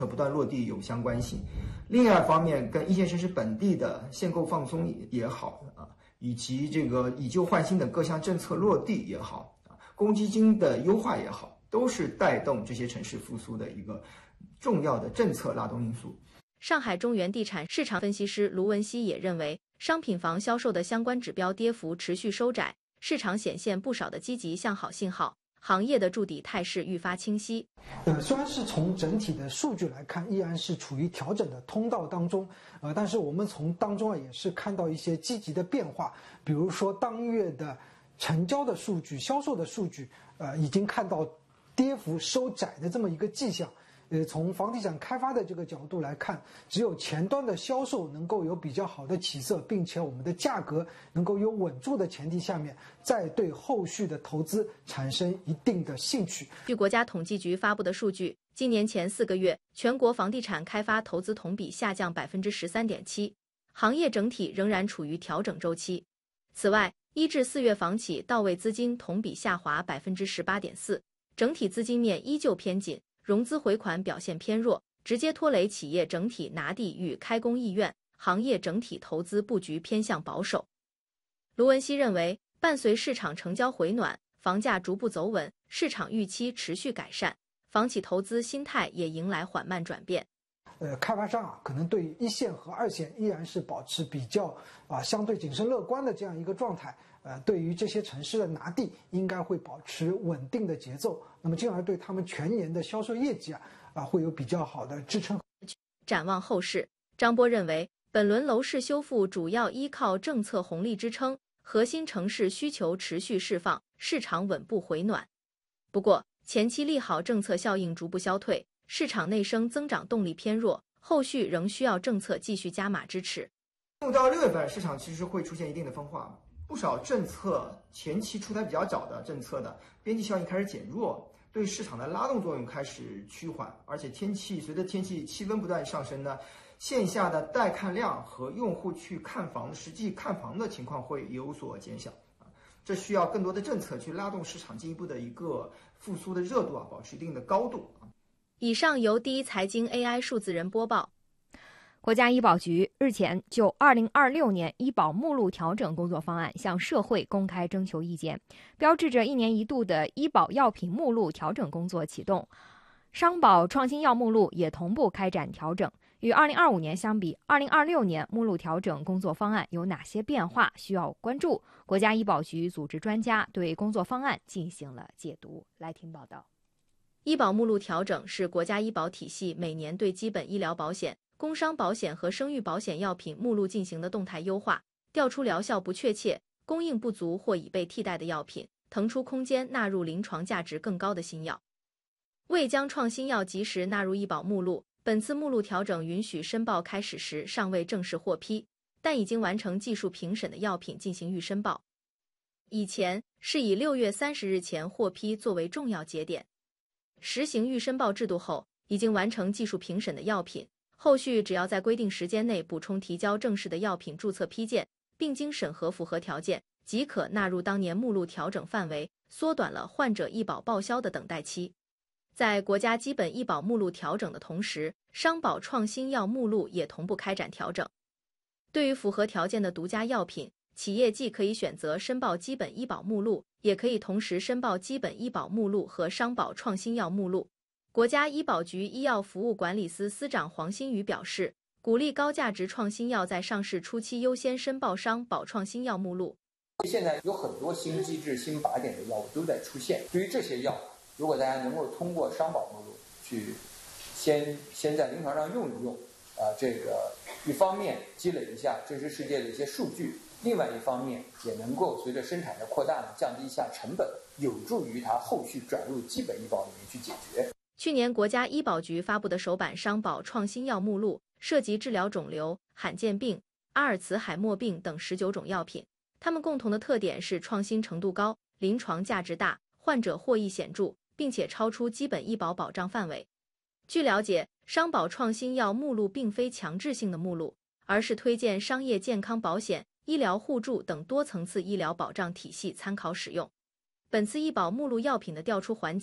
不断落地有相关性。另外一方面，跟一线城市本地的限购放松也好啊，以及这个以旧换新等各项政策落地也好啊，公积金的优化也好，都是带动这些城市复苏的一个重要的政策拉动因素。 上海中原地产市场分析师卢文熙也认为，商品房销售的相关指标跌幅持续收窄，市场显现不少的积极向好信号，行业的筑底态势愈发清晰。 虽然是从整体的数据来看，依然是处于调整的通道当中，但是我们从当中也是看到一些积极的变化，比如说当月的成交的数据、销售的数据，已经看到跌幅收窄的这么一个迹象。从房地产开发的这个角度来看，只有前端的销售能够有比较好的起色，并且我们的价格能够有稳住的前提下面，再对后续的投资产生一定的兴趣。 据国家统计局发布的数据，今年前4个月，全国房地产开发投资同比下降13.7%，行业整体仍然处于调整周期。此外，1至4月房企到位资金同比下滑18.4%，整体资金面依旧偏紧。融资回款表现偏弱，直接拖累企业整体拿地与开工意愿，行业整体投资布局偏向保守。卢文熙认为，伴随市场成交回暖，房价逐步走稳，市场预期持续改善，房企投资心态也迎来缓慢转变。 开发商可能对1线和2线依然是保持比较相对谨慎乐观的这样一个状态。对于这些城市的拿地，应该会保持稳定的节奏，那么进而对他们全年的销售业绩会有比较好的支撑。 展望后市，张波认为，本轮楼市修复主要依靠政策红利支撑，核心城市需求持续释放，市场稳步回暖。不过，前期利好政策效应逐步消退，市场内生增长动力偏弱，后续仍需要政策继续加码支持。 到6月份，市场其实会出现一定的分化。不少政策前期出台比较早的政策的边际效应开始减弱，对市场的拉动作用开始趋缓，而且随着天气气温不断上升呢，线下的带看量和用户去看房实际看房的情况会有所减小这需要更多的政策去拉动市场进一步的一个复苏的热度保持一定的高度以上由第一财经 AI 数字人播报。 国家医保局日前就2026年医保目录调整工作方案向社会公开征求意见，标志着1年1度的医保药品目录调整工作启动。商保创新药目录也同步开展调整。与2025年相比，2026年目录调整工作方案有哪些变化需要关注？国家医保局组织专家对工作方案进行了解读。来听报道。 医保目录调整是国家医保体系每年对基本医疗保险、工伤保险和生育保险药品目录进行的动态优化，调出疗效不确切、供应不足或已被替代的药品，腾出空间纳入临床价值更高的新药。为将创新药及时纳入医保目录，本次目录调整允许申报开始时尚未正式获批，但已经完成技术评审的药品进行预申报。以前是以6月30日前获批作为重要节点。实行预申报制度后，已经完成技术评审的药品，后续只要在规定时间内补充提交正式的药品注册批件，并经审核符合条件，即可纳入当年目录调整范围，缩短了患者医保报销的等待期。在国家基本医保目录调整的同时，商保创新药目录也同步开展调整。对于符合条件的独家药品，企业既可以选择申报基本医保目录，也可以同时申报基本医保目录和商保创新药目录。国家医保局医药服务管理司司长黄新宇表示，鼓励高价值创新药在上市初期优先申报商保创新药目录。 现在有很多新机制、新靶点的药物都在出现，对于这些药，如果大家能够通过商保目录去先在临床上用一用，这个一方面积累一下真实世界的一些数据，另外一方面也能够随着生产的扩大降低一下成本，有助于它后续转入基本医保里面去解决。 去年国家医保局发布的首版商保创新药目录涉及治疗肿瘤、罕见病、阿尔茨海默病等19种药品，它们共同的特点是创新程度高、临床价值大、患者获益显著，并且超出基本医保保障范围。据了解，商保创新药目录并非强制性的目录，而是推荐商业健康保险、医疗互助等多层次医疗保障体系参考使用。本次医保目录药品的调出环节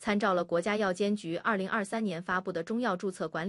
参照了国家药监局2023年发布的中药注册管理